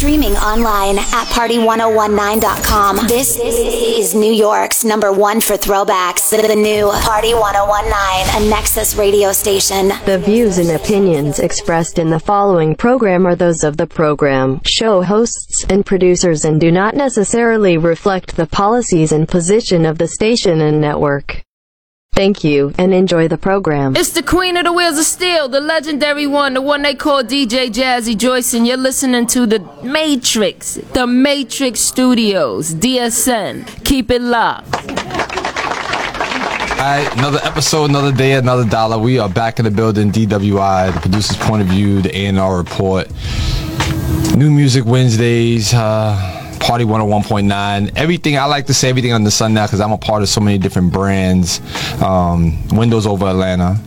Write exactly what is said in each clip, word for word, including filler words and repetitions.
Streaming online at party one oh one nine dot com. This is New York's number one for throwbacks. The new Party one oh one nine, a Nexus radio station. The views and opinions expressed in the following program are those of the program, show hosts, and producers and do not necessarily reflect the policies and position of the station and network. Thank you, and enjoy the program. It's the queen of the wheels of steel, the legendary one, the one they call D J Jazzy Joyce, and you're listening to The Matrix, The Matrix Studios, D S N. Keep it locked. Alright, another episode, another day, another dollar. We are back in the building, D W I, the producer's point of view, the A and R report. New Music Wednesdays, uh... Party one oh one point nine. Everything, I like to say everything under the sun now because I'm a part of so many different brands. Um, Windows over Atlanta.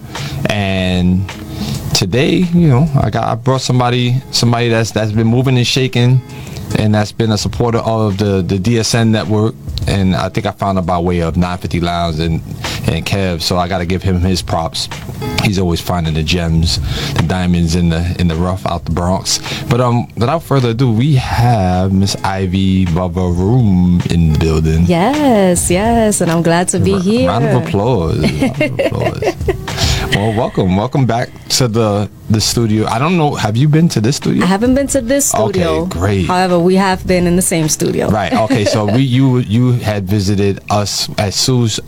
And today, you know, I got I brought somebody somebody that's that's been moving and shaking and that's been a supporter of the, the D S N network. And I think I found him by way of nine fifty Lounge and, and Kev, so I got to give him his props. He's always finding the gems, the diamonds in the in the rough out the Bronx. But um, without further ado, we have Miss Ivy Bavaroom in the building. Yes, yes, and I'm glad to be R- here. Round of applause. Round of applause. Well, welcome, welcome back to the the studio. I don't know, have you been to this studio? I haven't been to this studio. Okay, great. However, we have been in the same studio. Right. Okay. So we you you had visited us at Sue's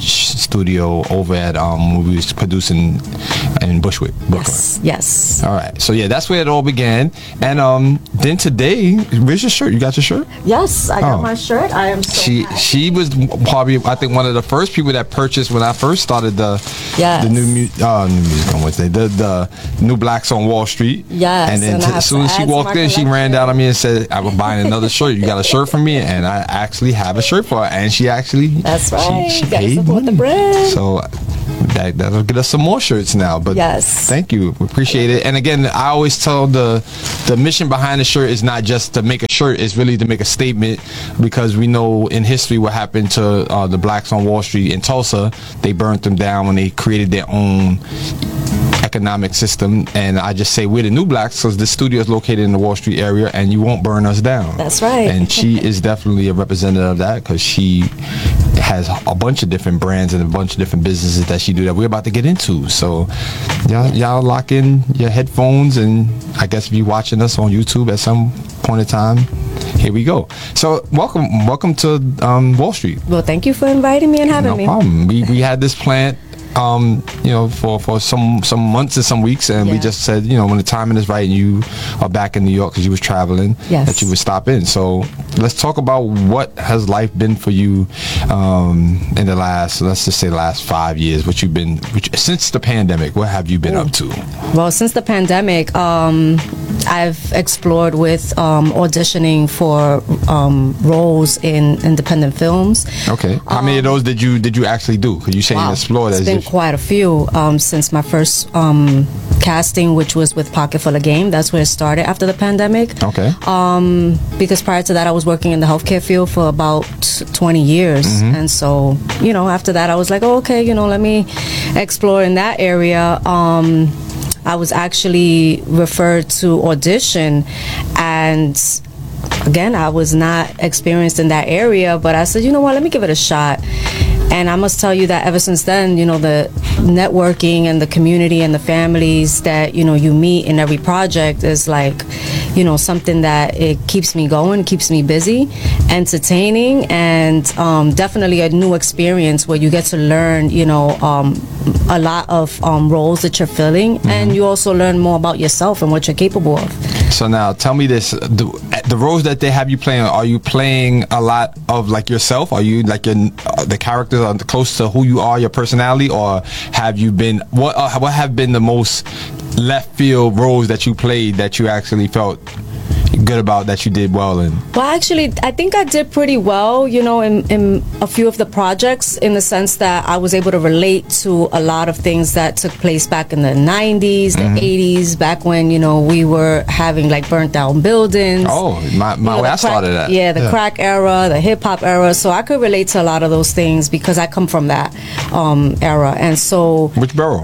studio over at um when we was producing in Bushwick, Brooklyn. Yes. Yes. All right. So yeah, that's where it all began. And um then today, where's your shirt? You got your shirt? Yes, I got Oh. my shirt. I am so She happy. she was probably I think one of the first people that purchased when I first started the Yes. the new mu- uh, new music on Wednesday the the new Blacks on Wall Street. Yes, And then and I t- have as soon to as she add to walked my in, she ran collection. down on me and said, "I was buying another shirt. You got a shirt for me?" And I actually have a shirt for her, and she actually That's right. She, she Gotta paid support the money. brand. So that that'll get us some more shirts now. But Yes. thank you, we appreciate it. And again, I always tell the the mission behind the shirt is not just to make a shirt; it's really to make a statement, because we know in history what happened to uh, the Blacks on Wall Street in Tulsa. They burnt them down when they created their own economic system. And I just say we're the new Blacks because the studio is located in the Wall Street area, and you won't burn us down. That's right. And she is definitely a representative of that because she has a bunch of different brands and a bunch of different businesses that she do that we're about to get into. So y'all, y'all lock in your headphones, and I guess if you're watching us on YouTube at some point in time, here we go. So welcome, welcome to um, Wall Street. Well, thank you for inviting me and having No me. problem. We we had this plant, um, you know, for, for some some months and some weeks, and we Yeah. just said, you know, when the timing is right and you are back in New York because you was traveling, Yes. that you would stop in. So let's talk about what has life been for you um, in the last, let's just say, the last five years. What you've been which, since the pandemic. What have you been up to? Well, since the pandemic, um, I've explored with um, auditioning for um, roles in independent films. Okay, how many of those did you did you actually do? Because you saying you explored It's as been if quite a few um, since my first um, casting, which was with Pocket Full of Game. That's where it started after the pandemic. okay. Um, because prior to that, I was working in the healthcare field for about twenty years. Mm-hmm. And so, you know, after that, I was like, oh, okay, you know, let me explore in that area. Um, I was actually referred to audition, and again, I was not experienced in that area, but I said, you know what, let me give it a shot. And I must tell you that ever since then, you know, the networking and the community and the families that, you know, you meet in every project is like, you know, something that it keeps me going, keeps me busy, entertaining, and um, definitely a new experience where you get to learn, you know, um, a lot of um, roles that you're filling, Mm-hmm. and you also learn more about yourself and what you're capable of. So now, tell me this: the, the roles that they have you playing, are you playing a lot of like yourself? Are you like your, uh, the characters are close to who you are, your personality, or have you been what? Uh, what have been the most left field roles that you played that you actually felt good about, that you did well in? Well, actually, I think I did pretty well, you know, in, in a few of the projects, in the sense that I was able to relate to a lot of things that took place back in the nineties, the Mm-hmm. eighties, back when, you know, we were having like burnt down buildings. Oh, my, my You know, way the I started crack- that. Yeah, the crack era, the hip hop era. So I could relate to a lot of those things because I come from that um, era. And so Which borough?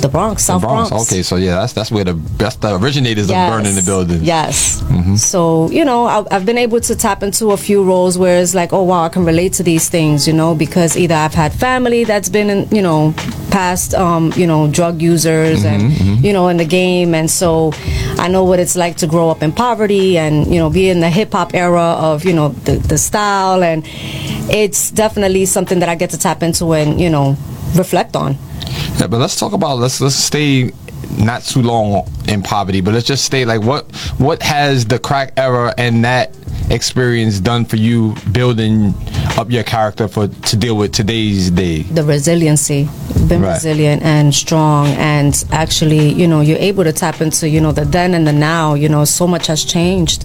the Bronx, South the Bronx. Bronx. Okay, so yeah, that's that's where the that's the originators Yes. of burning the building. Yes. Mm-hmm. So, you know, I, I've been able to tap into a few roles where it's like, oh, wow, I can relate to these things, you know, because either I've had family that's been, in, you know, past, um, you know, drug users Mm-hmm, and, mm-hmm. you know, in the game. And so I know what it's like to grow up in poverty and, you know, be in the hip hop era of, you know, the, the style. And it's definitely something that I get to tap into and, you know, reflect on. Yeah, but let's talk about let's let's stay not too long in poverty, but let's just stay like what what has the crack era and that experience done for you building up your character for to deal with today's day? The resiliency, been Right. resilient and strong, and actually, you know, you're able to tap into, you know, the then and the now. You know, so much has changed,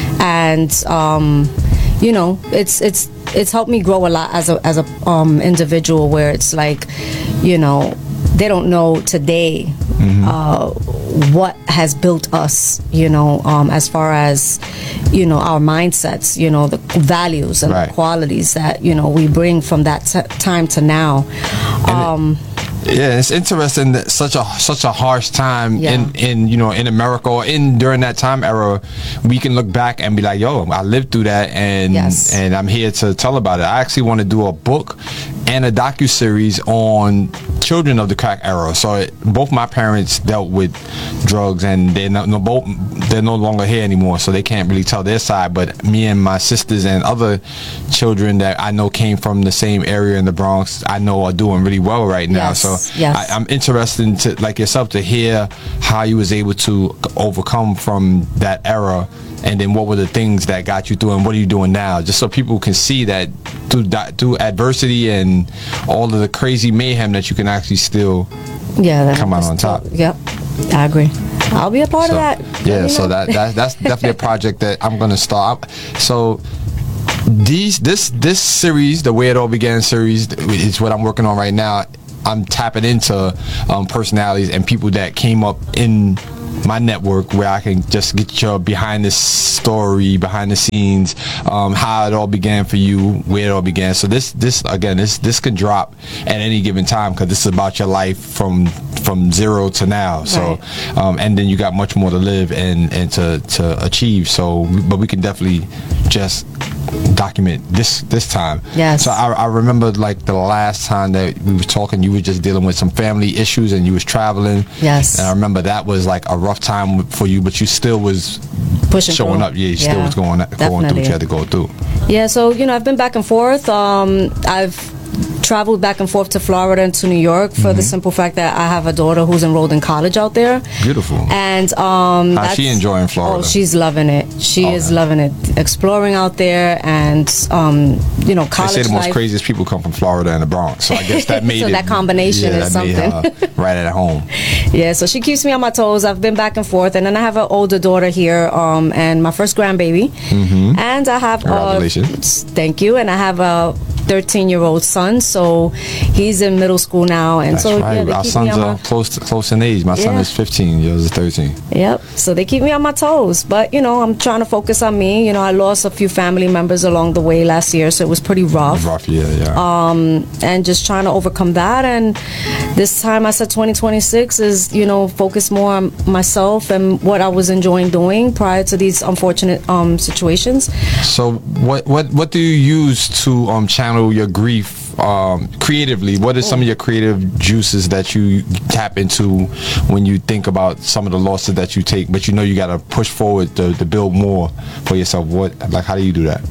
and um, you know, it's it's it's helped me grow a lot as a as a um, individual. Where it's like, you know, they don't know today uh, what has built us, you know, um, as far as, you know, our mindsets, you know, the values and Right. the qualities that, you know, we bring from that t- time to now. Um, Yeah, it's interesting that such a such a harsh time Yeah. in, in you know in America or in during that time era, we can look back and be like, yo, I lived through that, and Yes. and I'm here to tell about it. I actually want to do a book and a docuseries on children of the crack era. So it, both my parents dealt with drugs, and they're no, no both they're no longer here anymore, so they can't really tell their side. But me and my sisters and other children that I know came from the same area in the Bronx, I know are doing really well right now. Yes, So yes. I, I'm interested to like yourself to hear how you was able to overcome from that era, and then what were the things that got you through, and what are you doing now, just so people can see that through di- through adversity and all of the crazy mayhem that you can actually still yeah, that- come out on top. Yep, I agree. I'll be a part So, of that. yeah, You so know? that, that that's definitely a project that I'm gonna start. So these this this series, the Way It All Began series, is what I'm working on right now. I'm tapping into um, personalities and people that came up in my network where I can just get your behind the story, behind the scenes, um, how it all began for you, where it all began. So this this again this this can drop at any given time because this is about your life from from zero to now. So Right. um, and then you got much more to live and and to to achieve. So but we can definitely just document this this time. Yes. So I, I remember like the last time that we were talking, you were just dealing with some family issues and you was traveling. Yes. And I remember that was like a rough time for you, but you still was Pushing showing through. up. Yeah, you still Yeah, was going going through what definitely. you had to go through. Yeah, so, you know, I've been back and forth. Um, I've traveled back and forth to Florida and to New York for Mm-hmm. the simple fact that I have a daughter who's enrolled in college out there. Beautiful. And um, How's she that's- enjoying Florida? Oh, she's loving it. She Oh, is yeah. loving it. Exploring out there, and um, you know, They college say the most life. craziest people come from Florida and the Bronx, so I guess that made So it. that combination yeah, is that made something. her right at home. Yeah, so she keeps me on my toes. I've been back and forth, and then I have an older daughter here, um, and my first grandbaby, mm-hmm. and I have Congratulations. Uh, thank you, and I have a thirteen-year-old son, so he's in middle school now, and That's so right. yeah, they Our keep sons me on are my, close to, close in age. My son Yeah. is fifteen. Yours is thirteen. Yep. So they keep me on my toes, but you know, I'm trying to focus on me. You know, I lost a few family members along the way last year, so it was pretty rough. Rough year, yeah. Um, and just trying to overcome that. And this time I said twenty twenty-six is, you know, focus more on myself and what I was enjoying doing prior to these unfortunate um, situations. So what what what do you use to um channel your grief um creatively? What are some of your creative juices that you tap into when you think about some of the losses that you take, but you know you got to push forward to, to build more for yourself? What like how do you do that?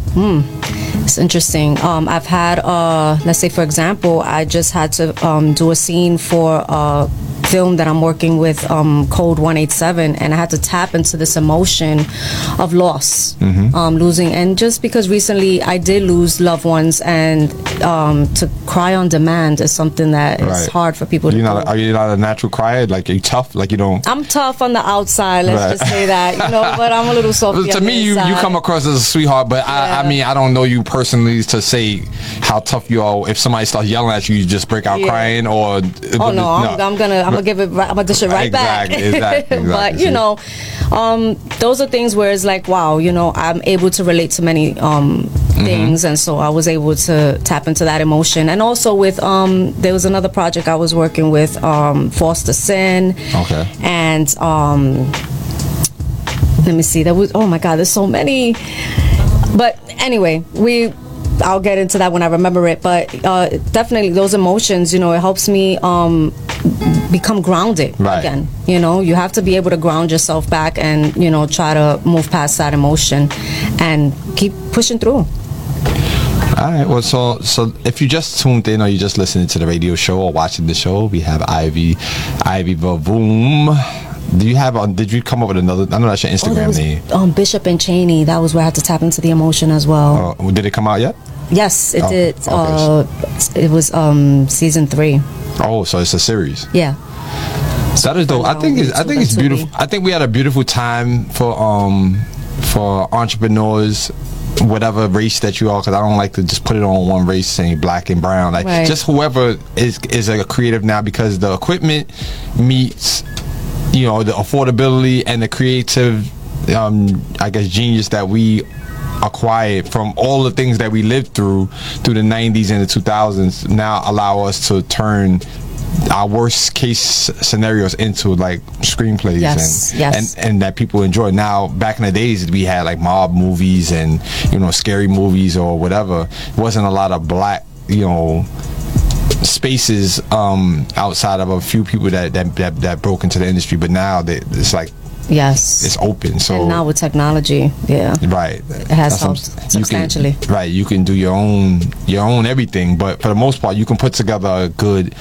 It's interesting. Um, I've had, uh, let's say, for example, I just had to um, do a scene for a film that I'm working with, um, Code one eighty-seven, and I had to tap into this emotion of loss, Mm-hmm. um, losing. And just because recently I did lose loved ones, and um, to cry on demand is something that is Right. hard for people to You're do. not are you not a natural crier? Like are you tough? Like you don't. I'm tough on the outside, let's Right. just say that, you know, but I'm a little soft. To me, you, you come across as a sweetheart, but I, I Yeah. mean, I don't know you personally to say how tough you are. If somebody starts yelling at you, you just break out Yeah. crying, or Oh no, I'm, I'm gonna I'm gonna give it right, I'm gonna dish it right Exactly, back. exactly, But exactly. you know, um, those are things where it's like, wow, you know, I'm able to relate to many um, things, and so I was able to tap into that emotion. And also with um there was another project I was working with, um Foster Sin. Okay. And um let me see, there was, oh my god, there's so many, but anyway, we I'll get into that when I remember it. But uh definitely those emotions, you know, it helps me um become grounded right. again. You know, you have to be able to ground yourself back and, you know, try to move past that emotion and keep pushing through. All right. Well, so so if you just tuned in or you just listening to the radio show or watching the show, we have Ivy, Ivy Vavoom. Do you have? Um, did you come up with another? I know that's your Instagram oh, was, name. Um, Bishop and Cheney. That was where I had to tap into the emotion as well. Uh, did it come out yet? Yes, it oh, did. Okay. Uh, it was um season three. Oh, so it's a series. Yeah. That is dope. I think it's, I think it's beautiful. I think we had a beautiful time for um for entrepreneurs, whatever race that you are, because I don't like to just put it on one race saying black and brown. Like right. just whoever is is a creative now, because the equipment meets, you know, the affordability and the creative, um, I guess, genius that we acquired from all the things that we lived through through the nineties and the two thousands now allow us to turn our worst case scenarios into like screenplays yes, and, yes. and and that people enjoy. Now back in the days we had like mob movies and, you know, scary movies or whatever. It wasn't a lot of black, you know, spaces um outside of a few people that that that, that broke into the industry, but now they, it's like yes it's open. So and now with technology, yeah, right, it has helped substantially. You can, right, you can do your own your own everything, but for the most part you can put together a good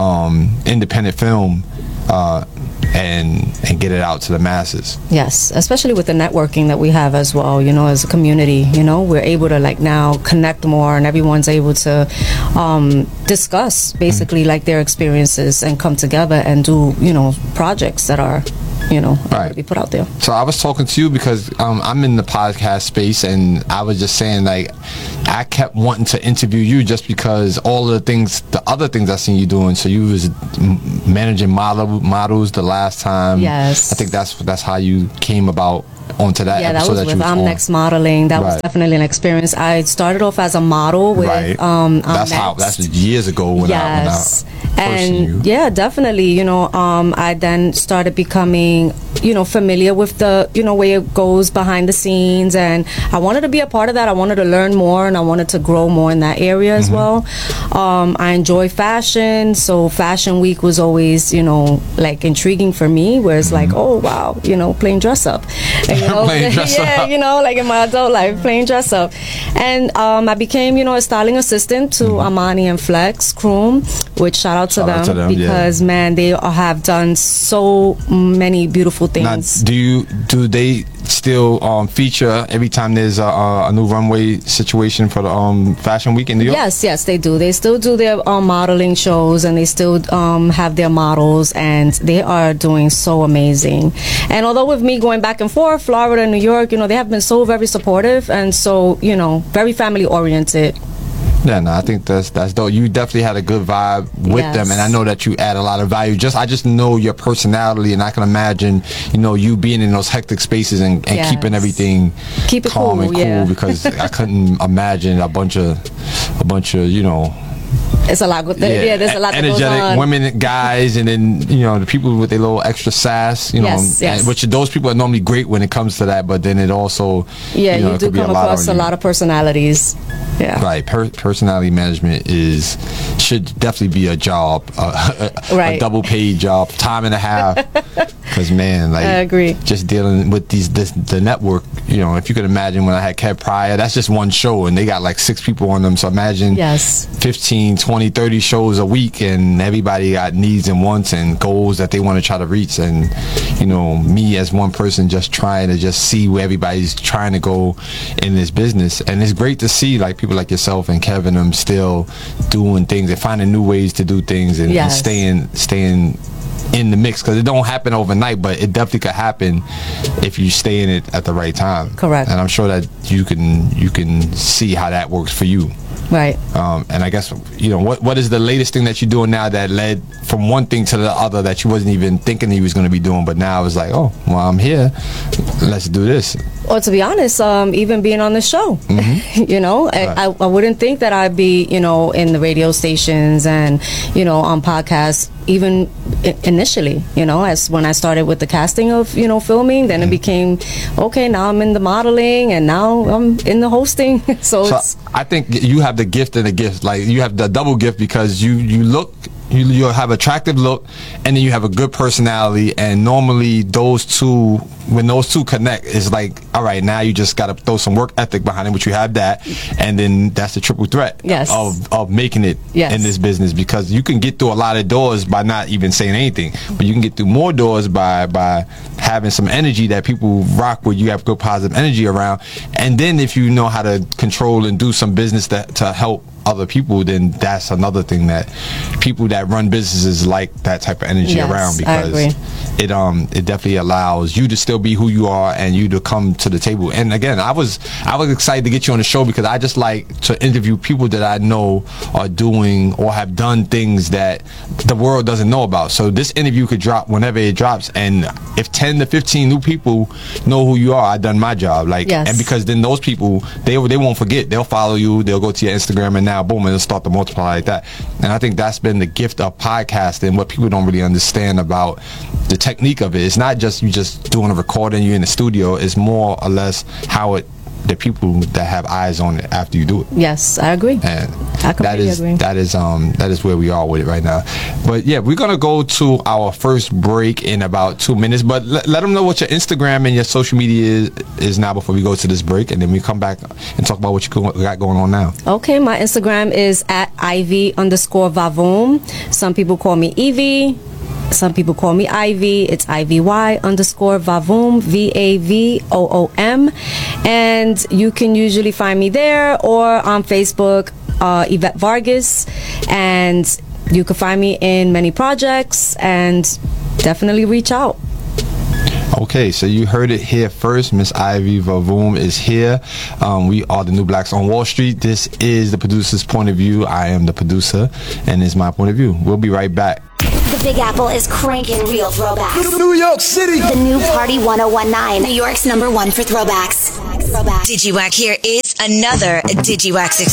um independent film uh and and get it out to the masses. Yes, especially with the networking that we have as well, you know, as a community, you know, we're able to like now connect more, and everyone's able to um, discuss basically mm-hmm. like their experiences and come together and do, you know, projects that are, you know, right. be put out there. So I was talking to you because um, I'm in the podcast space, and I was just saying, like, I kept wanting to interview you just because all of the things, the other things I seen you doing. So you was managing model models the last time. Yes, I think that's that's how you came about onto that. Yeah, that episode was that with you was I'm on. Next Modeling. That right. was definitely an experience. I started off as a model with right. um. That's how. That's years ago when yes. I when I and you. yeah, definitely. You know, um, I then started becoming, you know, familiar with the, you know, way it goes behind the scenes, and I wanted to be a part of that. I wanted to learn more, and I wanted to grow more in that area as mm-hmm. well. Um, I enjoy fashion, so Fashion Week was always, you know, like intriguing for me. Where it's mm-hmm. like, oh wow, you know, playing dress up, and, you know, playing dress yeah, up. you know, like in my adult life, playing dress up, and um, I became, you know, a styling assistant to mm-hmm. Amani and Flex Kroom, which shout out to shout them, out to them because yeah. man, they have done so many beautiful things. Now, do you do they still um, feature every time there's a, a new runway situation for the um, Fashion Week in New York? Yes, yes, they do. They still do their um, modeling shows, and they still um, have their models, and they are doing so amazing. And although with me going back and forth, Florida and New York, you know, they have been so very supportive and so, you know, very family oriented. Yeah, no, I think that's that's dope. You definitely had a good vibe with yes. them, and I know that you add a lot of value. Just I just know your personality, and I can imagine, you know, you being in those hectic spaces and, and yes. keeping everything Keep it calm cool, and cool. yeah. Because I couldn't imagine a bunch of a bunch of you know. It's a lot. With the, yeah, yeah, there's a lot. Energetic that goes on. women, and guys, and then you know the people with their little extra sass. You know, yes, yes. And, which those people are normally great when it comes to that. But then it also, yeah, you, know, you it do could be come a lot across a you. lot of personalities. Yeah, right. Per- personality management is should definitely be a job, uh, a, right. a double paid job, time and a half. Because man, like I agree. Just dealing with these this, the network. You know, if you could imagine when I had Kev Pryor, that's just one show, and they got like six people on them. So imagine yes. fifteen, twenty, thirty shows a week, and everybody got needs and wants and goals that they want to try to reach. And you know, me as one person just trying to just see where everybody's trying to go in this business. And it's great to see like people like yourself and Kevin them still doing things and finding new ways to do things and, yes. and staying staying in the mix, because it don't happen overnight, but it definitely could happen if you stay in it at the right time. Correct. And I'm sure that you can you can see how that works for you. Right. Um, and I guess, you know, what what is the latest thing that you're doing now that led from one thing to the other that you wasn't even thinking you was going to be doing, but now it's like, oh, well, I'm here, let's do this. Or to be honest, um, even being on the show, mm-hmm. you know, right. I, I wouldn't think that I'd be, you know, in the radio stations and, you know, on podcasts, even I- initially, you know, as when I started with the casting of, you know, filming, then mm-hmm. it became, okay, now I'm in the modeling and now I'm in the hosting. so, so it's... I think you have the gift and the gift. Like, you have the double gift because you, you look... You, you have attractive look, and then you have a good personality, and normally those two, when those two connect, it's like, all right, now you just got to throw some work ethic behind it, which you have that, and then that's the triple threat yes. of, of making it yes. in this business, because you can get through a lot of doors by not even saying anything, but you can get through more doors by, by having some energy that people rock with, you have good positive energy around, and then if you know how to control and do some business that to help other people, then that's another thing that people that run businesses like that type of energy yes, around, because it um it definitely allows you to still be who you are and you to come to the table. And again, I was I was excited to get you on the show because I just like to interview people that I know are doing or have done things that the world doesn't know about. So this interview could drop whenever it drops, and if ten to fifteen new people know who you are, I done my job. Like, yes. and because then those people they they won't forget. They'll follow you. They'll go to your Instagram, and now boom, and it'll start to multiply like that. And I think that's been the gift of podcasting. What people don't really understand about the technique of it, it's not just you just doing a recording, you in the studio. It's more or less how it the people that have eyes on it after you do it. Yes, I agree. And I completely that is agree. that is um that is where we are with it right now. But yeah, we're gonna go to our first break in about two minutes. But l- let them know what your Instagram and your social media is, is now before we go to this break, and then we come back and talk about what you got going on now. Okay, my Instagram is at Ivy underscore Vavoom. Some people call me Evie. Some people call me Ivy. It's I V Y underscore Vavoom, V A V O O M. And you can usually find me there or on Facebook, uh, Yvette Vargas. And you can find me in many projects, and definitely reach out. Okay, so you heard it here first. Miss Ivy Vavoom is here. Um, we are the New Blacks on Wall Street. This is the producer's point of view. I am the producer, and it's my point of view. We'll be right back. The Big Apple is cranking real throwbacks. New York City. The new Party one oh one nine, New York's number one for throwbacks. Throwbacks. DigiWack here is another DigiWax exclusive.